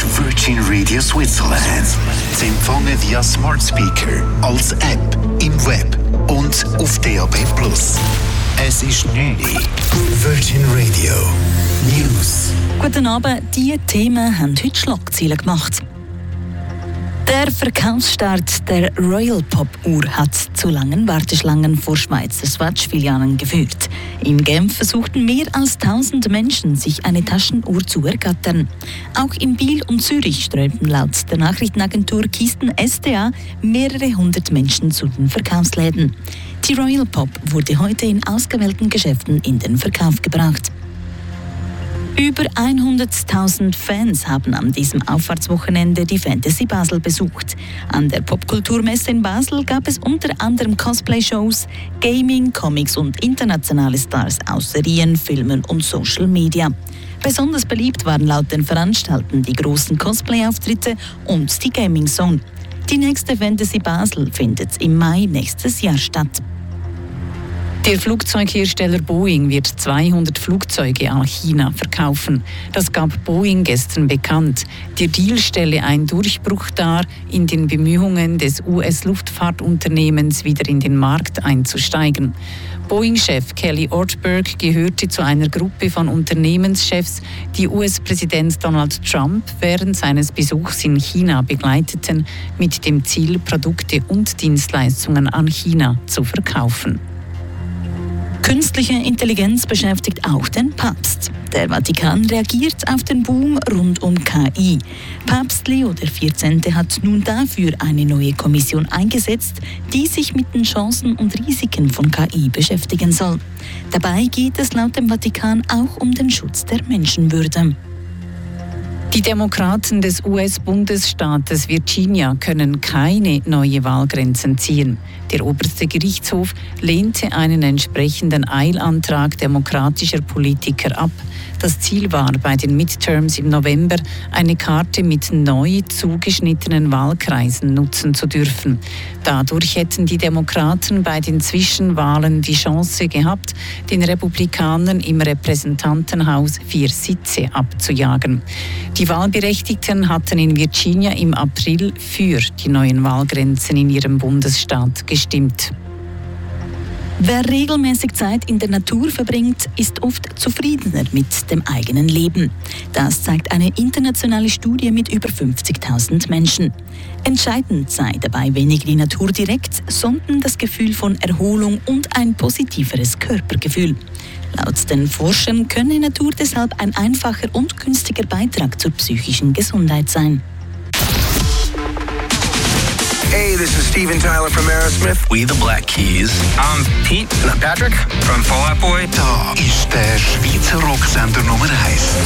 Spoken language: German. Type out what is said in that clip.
Virgin Radio Switzerland. Zu empfangen via Smart Speaker, als App, im Web und auf DAB+. Es ist 9 Uhr. Virgin Radio News. Guten Abend, diese Themen haben heute Schlagzeilen gemacht. Der Verkaufsstart der Royal Pop Uhr hat zu langen Warteschlangen vor Schweizer Swatch-Filialen geführt. In Genf versuchten mehr als 1000 Menschen, sich eine Taschenuhr zu ergattern. Auch in Biel und Zürich strömten laut der Nachrichtenagentur Kisten SDA mehrere hundert Menschen zu den Verkaufsläden. Die Royal Pop wurde heute in ausgewählten Geschäften in den Verkauf gebracht. Über 100.000 Fans haben an diesem Auffahrtswochenende die Fantasy Basel besucht. An der Popkulturmesse in Basel gab es unter anderem Cosplay-Shows, Gaming, Comics und internationale Stars aus Serien, Filmen und Social Media. Besonders beliebt waren laut den Veranstaltern die großen Cosplay-Auftritte und die Gaming Zone. Die nächste Fantasy Basel findet im Mai nächstes Jahr statt. Der Flugzeughersteller Boeing wird 200 Flugzeuge an China verkaufen. Das gab Boeing gestern bekannt. Der Deal stelle einen Durchbruch dar in den Bemühungen des US-Luftfahrtunternehmens, wieder in den Markt einzusteigen. Boeing-Chef Kelly Ortberg gehörte zu einer Gruppe von Unternehmenschefs, die US-Präsident Donald Trump während seines Besuchs in China begleiteten, mit dem Ziel, Produkte und Dienstleistungen an China zu verkaufen. Künstliche Intelligenz beschäftigt auch den Papst. Der Vatikan reagiert auf den Boom rund um KI. Papst Leo XIV. Hat nun dafür eine neue Kommission eingesetzt, die sich mit den Chancen und Risiken von KI beschäftigen soll. Dabei geht es laut dem Vatikan auch um den Schutz der Menschenwürde. Die Demokraten des US-Bundesstaates Virginia können keine neuen Wahlgrenzen ziehen. Der oberste Gerichtshof lehnte einen entsprechenden Eilantrag demokratischer Politiker ab. Das Ziel war, bei den Midterms im November eine Karte mit neu zugeschnittenen Wahlkreisen nutzen zu dürfen. Dadurch hätten die Demokraten bei den Zwischenwahlen die Chance gehabt, den Republikanern im Repräsentantenhaus 4 Sitze abzujagen. Die Wahlberechtigten hatten in Virginia im April für die neuen Wahlgrenzen in ihrem Bundesstaat gestimmt. Wer regelmäßig Zeit in der Natur verbringt, ist oft zufriedener mit dem eigenen Leben. Das zeigt eine internationale Studie mit über 50.000 Menschen. Entscheidend sei dabei weniger die Natur direkt, sondern das Gefühl von Erholung und ein positiveres Körpergefühl. Laut den Forschern könne Natur deshalb ein einfacher und günstiger Beitrag zur psychischen Gesundheit sein. Hey, this is Steven Tyler from Aerosmith. We the Black Keys. I'm Pete. And I'm Patrick from Fall Out Boy. Da ist der Schweizer Rocksender Nummer 1.